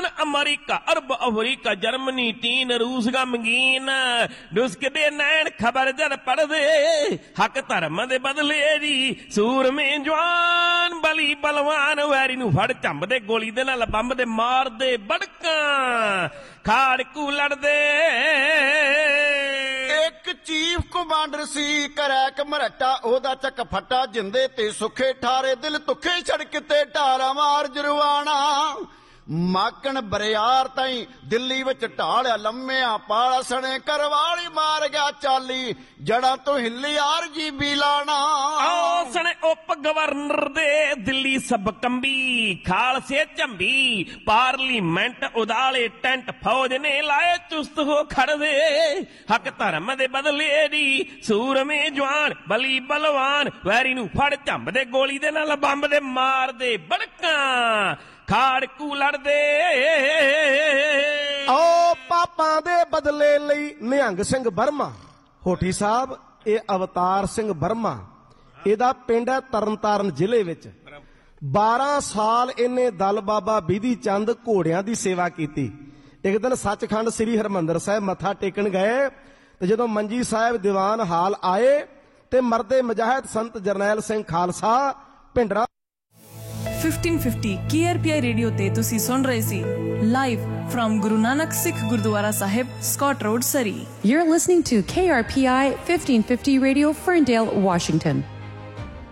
अमरीका, अरब Africa, Germany, चीन, रूस, गमगीन, दुस्क दे नैन खबर जद पढ़ दे, हक धर्म दे बदले दी, सूर में जवान, बली बलवान, वैरी नू फड़ झंब दे, गोली दे नाल बंब दे मार दे बड़कां, खाड़कू लड़ दे। एक चीफ कमांडर सी करैक मरट्टा, ओदा चक फट्टा, जिंदे ते सुखे ठारे, दिल तुखे छड़क ते ढारा मार जरवाना। माकन बरियार ताई दिल्ली विच ढालिया लम्मिया पाला, सने करवाली मार गया चाली, जड़ा तो हिली RGB लाना। सने उप गवर्नर दे दिल्ली सब कंबी, खालसे झंबी, पार्लीमेंट उदाले टेंट, फौज ने लाए चुस्त हो खड़दे, हक धर्म दे बदले दी, सूर में जवान, बली बलवान, वैरी नू फड़ झंब दे, गोली दे नाल बंब दे मार दे बड़कां, खाड़कू लड़दे। आओ पापां दे बदले लई निहंग सिंह वर्मा। होठी साहब ये अवतार सिंह वर्मा, ਇਹਦਾ ਪਿੰਡ ਹੈ ਤਰਨਤਾਰਨ ਜ਼ਿਲ੍ਹੇ ਵਿੱਚ। 12 ਸਾਲ ਇਹਨੇ ਦਲ ਬਾਬਾ ਬਿਧੀ ਚੰਦ ਘੋੜਿਆਂ ਦੀ ਸੇਵਾ ਕੀਤੀ। ਇੱਕ ਦਿਨ ਸੱਚਖੰਡ ਸ੍ਰੀ ਹਰਮੰਦਰ ਸਾਹਿਬ ਮੱਥਾ ਟੇਕਣ ਗਏ ਤੇ ਜਦੋਂ ਮੰਜੀ ਸਾਹਿਬ ਦੀਵਾਨ ਹਾਲ ਆਏ ਤੇ ਮਰਦੇ ਮੁਜਾਹਿਦ ਸੰਤ ਜਰਨੈਲ ਸਿੰਘ ਖਾਲਸਾ ਭਿੰਡਰਾ 1550 KRPI ਰੇਡੀਓ ਤੇ ਤੁਸੀਂ ਸੁਣ ਰਹੇ ਸੀ live from Guru Nanak Sikh Gurdwara Sahib, Scott Road, Surrey. You're listening to KRPI 1550 Radio, Ferndale, Washington.